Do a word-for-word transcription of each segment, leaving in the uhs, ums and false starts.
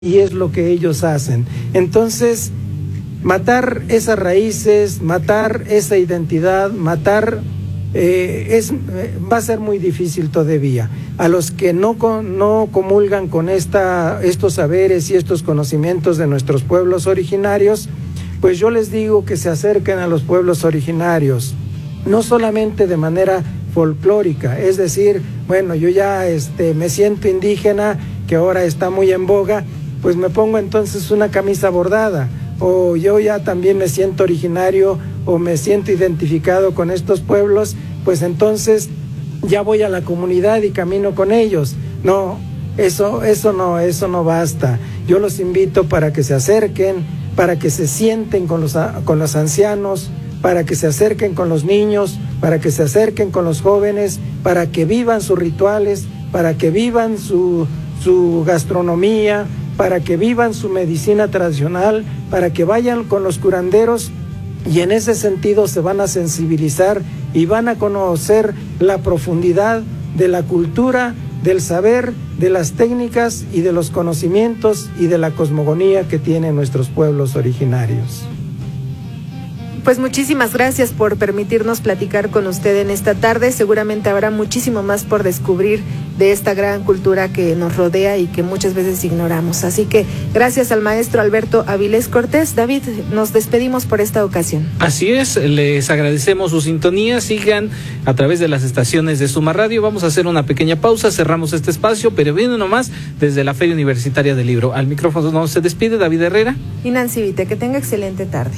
y es lo que ellos hacen. Entonces, matar esas raíces, matar esa identidad, matar eh, es va a ser muy difícil todavía. A los que no con, no comulgan con esta estos saberes y estos conocimientos de nuestros pueblos originarios, pues yo les digo que se acerquen a los pueblos originarios, no solamente de manera folclórica, es decir, bueno, yo ya este, me siento indígena, que ahora está muy en boga, pues me pongo entonces una camisa bordada, o yo ya también me siento originario o me siento identificado con estos pueblos, pues entonces ya voy a la comunidad y camino con ellos. No, eso, eso no, eso no basta. Yo los invito para que se acerquen, para que se sienten con los, con los ancianos, para que se acerquen con los niños, para que se acerquen con los jóvenes, para que vivan sus rituales, para que vivan su, su gastronomía, para que vivan su medicina tradicional, para que vayan con los curanderos, y en ese sentido se van a sensibilizar y van a conocer la profundidad de la cultura, del saber, de las técnicas y de los conocimientos y de la cosmogonía que tienen nuestros pueblos originarios. Pues muchísimas gracias por permitirnos platicar con usted en esta tarde. Seguramente habrá muchísimo más por descubrir de esta gran cultura que nos rodea y que muchas veces ignoramos. Así que gracias al maestro Alberto Avilés Cortés. David, nos despedimos por esta ocasión. Así es, les agradecemos su sintonía. Sigan a través de las estaciones de Suma Radio. Vamos a hacer una pequeña pausa, cerramos este espacio, pero viene nomás desde la Feria Universitaria del Libro. Al micrófono no se despide David Herrera y Nancy Vite. Que tenga excelente tarde.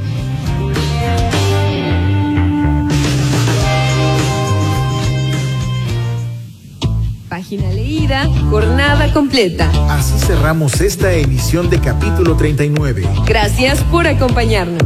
Página leída, jornada completa. Así cerramos esta emisión de capítulo treinta y nueve. Gracias por acompañarnos.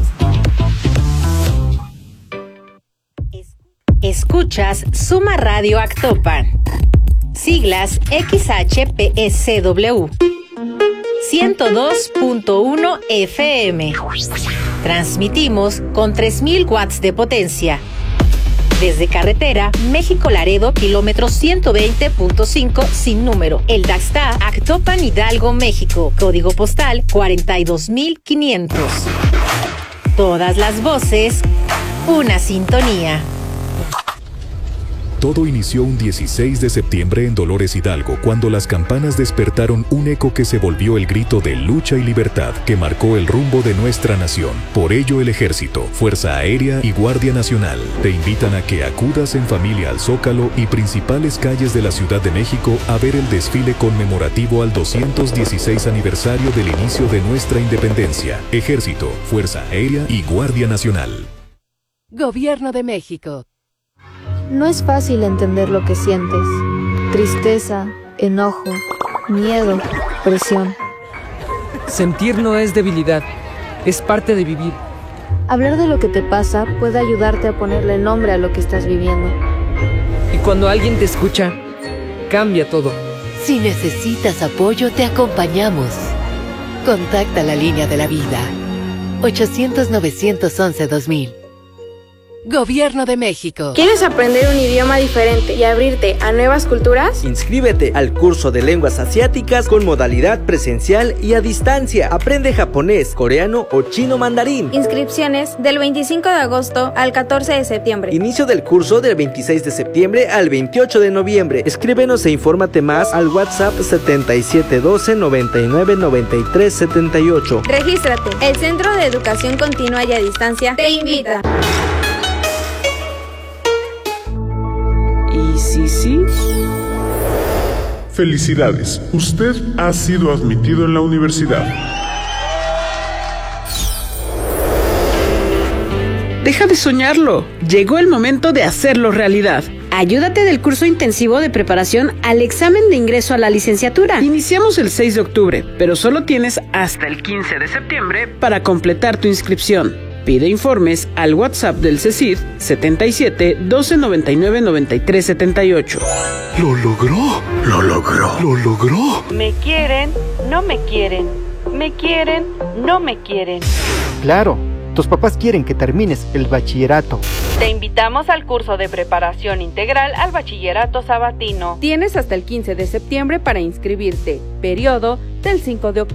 Escuchas Suma Radio Actopan. Siglas X H P S W. ciento dos punto uno F M. Transmitimos con tres mil watts de potencia. Desde carretera, México-Laredo, kilómetro ciento veinte punto cinco, sin número. El Daxta, Actopan, Hidalgo, México. Código postal cuarenta y dos mil quinientos. Todas las voces, una sintonía. Todo inició un dieciséis de septiembre en Dolores Hidalgo, cuando las campanas despertaron un eco que se volvió el grito de lucha y libertad que marcó el rumbo de nuestra nación. Por ello, el Ejército, Fuerza Aérea y Guardia Nacional te invitan a que acudas en familia al Zócalo y principales calles de la Ciudad de México a ver el desfile conmemorativo al doscientos dieciséis aniversario del inicio de nuestra independencia. Ejército, Fuerza Aérea y Guardia Nacional. Gobierno de México. No es fácil entender lo que sientes. Tristeza, enojo, miedo, presión. Sentir no es debilidad, es parte de vivir. Hablar de lo que te pasa puede ayudarte a ponerle nombre a lo que estás viviendo. Y cuando alguien te escucha, cambia todo. Si necesitas apoyo, te acompañamos. Contacta la línea de la vida. ochocientos, novecientos once, dos mil. Gobierno de México. ¿Quieres aprender un idioma diferente y abrirte a nuevas culturas? Inscríbete al curso de lenguas asiáticas con modalidad presencial y a distancia. Aprende japonés, coreano o chino mandarín. Inscripciones del veinticinco de agosto al catorce de septiembre. Inicio del curso del veintiséis de septiembre al veintiocho de noviembre. Escríbenos e infórmate más al WhatsApp setenta y siete doce, noventa y nueve, noventa y tres, setenta y ocho. Regístrate. El Centro de Educación Continua y a Distancia te invita. ¿Y sí, sí? Felicidades, usted ha sido admitido en la universidad. Deja de soñarlo, llegó el momento de hacerlo realidad. Ayúdate del curso intensivo de preparación al examen de ingreso a la licenciatura. Iniciamos el seis de octubre, pero solo tienes hasta el quince de septiembre para completar tu inscripción. Pide informes al WhatsApp del CECID setenta y siete, doce, noventa y nueve, noventa y tres, setenta y ocho. Lo logró, lo logró, lo logró. Me quieren, no me quieren. Me quieren, no me quieren. Claro, tus papás quieren que termines el bachillerato. Te invitamos al curso de preparación integral al bachillerato sabatino. Tienes hasta el quince de septiembre para inscribirte. Periodo del cinco de octubre.